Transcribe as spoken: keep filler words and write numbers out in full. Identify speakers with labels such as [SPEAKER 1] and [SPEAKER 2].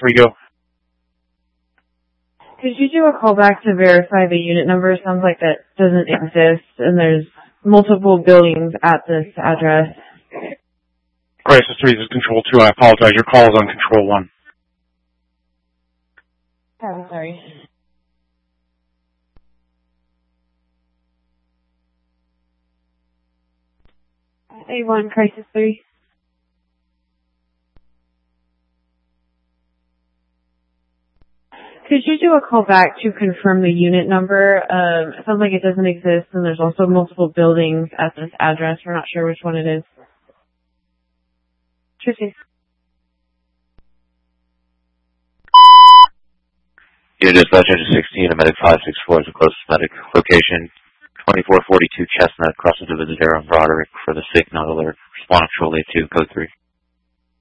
[SPEAKER 1] three, go.
[SPEAKER 2] Could you do a callback to verify the unit number? Sounds like that doesn't exist, and there's multiple buildings at this address.
[SPEAKER 1] Crisis three, this is Control two. I apologize. Your call is on Control one.
[SPEAKER 2] I'm sorry. A one, Crisis three. Could you do a call back to confirm the unit number? Um, it sounds like it doesn't exist, and there's also multiple buildings at this address. We're not sure which one it is. Tracy.
[SPEAKER 3] Unit Dispatch Engine sixteen, a medic five six four is the closest medic location. twenty-four forty-two Chestnut, crossing to Visadero and Broderick for the SIG not alert. Respond control A two, code three.